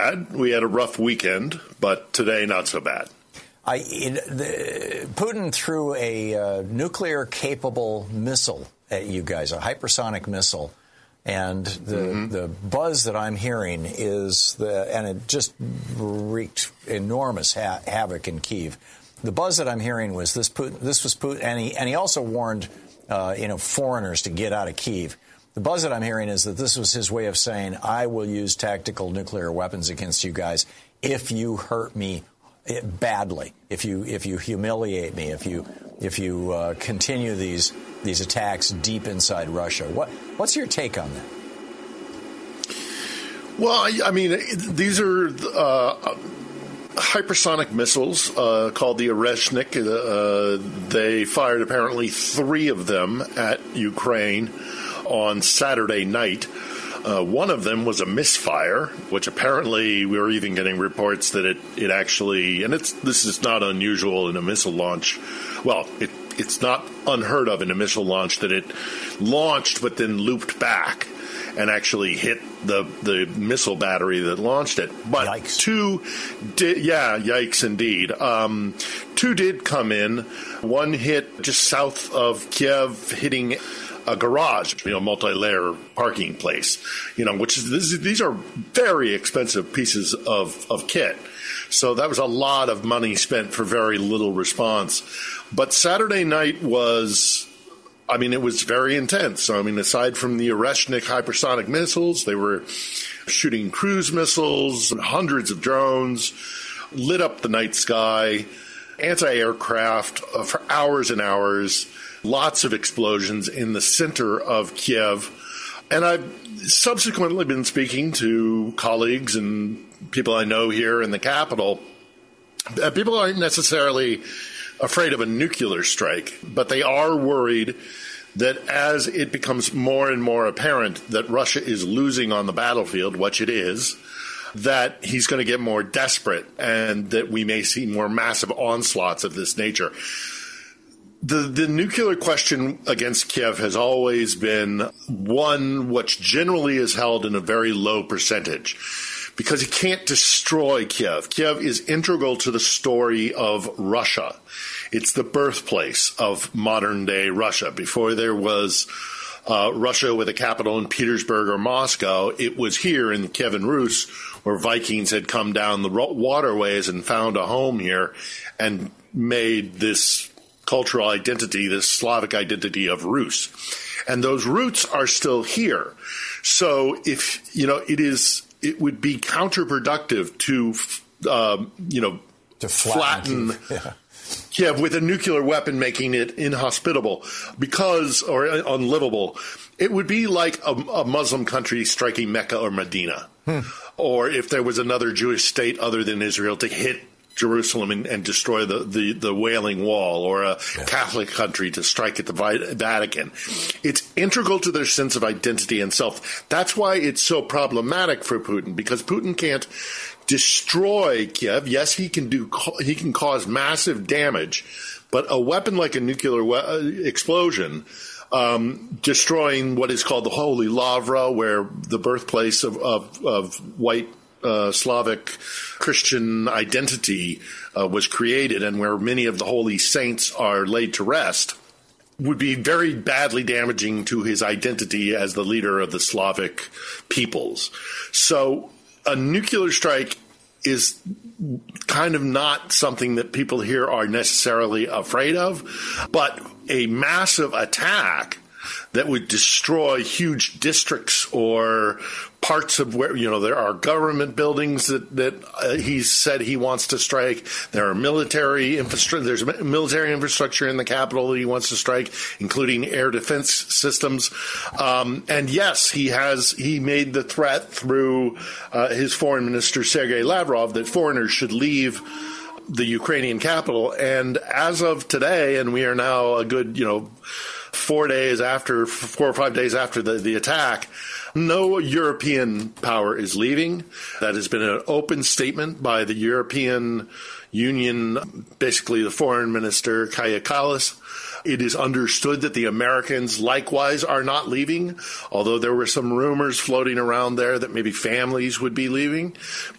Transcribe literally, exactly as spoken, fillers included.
bad. We had a rough weekend, but today not so bad. I, it, the, Putin threw a uh, nuclear-capable missile at you guys, a hypersonic missile, and the mm-hmm. the buzz that I'm hearing is the, and it just wreaked enormous ha- havoc in Kyiv. The buzz that I'm hearing was this: Putin, this was Putin, and he and he also warned, uh, you know, foreigners to get out of Kyiv. The buzz that I'm hearing is that this was his way of saying, I will use tactical nuclear weapons against you guys if you hurt me badly, if you if you humiliate me, if you if you uh, continue these these attacks deep inside Russia. What what's your take on that? Well, I, I mean, these are uh, hypersonic missiles uh, called the Oreshnik. Uh, they fired apparently three of them at Ukraine on Saturday night. Uh, one of them was a misfire, which apparently we were even getting reports that it, it actually, and it's this is not unusual in a missile launch. Well, it, it's not unheard of in a missile launch that it launched but then looped back and actually hit the the missile battery that launched it. But yikes. two did, yeah, yikes indeed. Um, two did come in. One hit just south of Kiev, hitting a garage, you know, multi-layer parking place, you know, which is, this, these are very expensive pieces of, of kit. So that was a lot of money spent for very little response. But Saturday night was, I mean, it was very intense. So, I mean, aside from the Oreshnik hypersonic missiles, they were shooting cruise missiles, hundreds of drones, lit up the night sky, anti-aircraft uh, for hours and hours. Lots of explosions in the center of Kiev. And I've subsequently been speaking to colleagues and people I know here in the capital. People aren't necessarily afraid of a nuclear strike, but they are worried that as it becomes more and more apparent that Russia is losing on the battlefield, which it is, that he's going to get more desperate and that we may see more massive onslaughts of this nature. The the nuclear question against Kiev has always been one which generally is held in a very low percentage because he can't destroy Kiev. Kiev is integral to the story of Russia. It's the birthplace of modern-day Russia. Before there was uh, Russia with a capital in Petersburg or Moscow, it was here in Kievan Rus where Vikings had come down the waterways and found a home here and made this cultural identity, this Slavic identity of Rus. And those roots are still here. So if, you know, it is, it would be counterproductive to, uh, you know, to flatten, flatten yeah. Kiev with a nuclear weapon, making it inhospitable because, or unlivable. It would be like a, a Muslim country striking Mecca or Medina. Hmm. Or if there was another Jewish state other than Israel to hit Jerusalem and, and destroy the, the, the Wailing Wall, or a yeah. Catholic country to strike at the Vatican. It's integral to their sense of identity and self. That's why it's so problematic for Putin, because Putin can't destroy Kiev. Yes, he can do. He can cause massive damage, but a weapon like a nuclear we- explosion, um, destroying what is called the Holy Lavra, where the birthplace of, of, of white Uh, Slavic Christian identity uh, was created, and where many of the holy saints are laid to rest, would be very badly damaging to his identity as the leader of the Slavic peoples. So a nuclear strike is kind of not something that people here are necessarily afraid of, but a massive attack that would destroy huge districts or parts of where, you know, there are government buildings that, that uh, he's said he wants to strike. There are military infrastructure. There's military infrastructure in the capital that he wants to strike, including air defense systems. Um, and yes, he has, he made the threat through uh, his foreign minister, Sergei Lavrov, that foreigners should leave the Ukrainian capital. And as of today, and we are now a good, you know, four days after, four or five days after the, the attack, no European power is leaving. That has been an open statement by the European Union, basically the foreign minister, Kaja Kallas. It is understood that the Americans likewise are not leaving, although there were some rumors floating around there that maybe families would be leaving.